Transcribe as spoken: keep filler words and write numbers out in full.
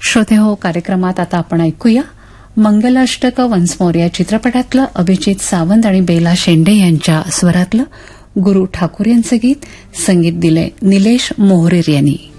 श्रोते हो, कार्यक्रमात आता आपण ऐकूया मंगलाष्टक वन्स मोर या चित्रपटातलं अभिजित सावंत आणि बेला शेंडे यांच्या स्वरातलं गुरु ठाकूर यांचं गीत. संगीत दिले निलेश मोहरीर यांनी.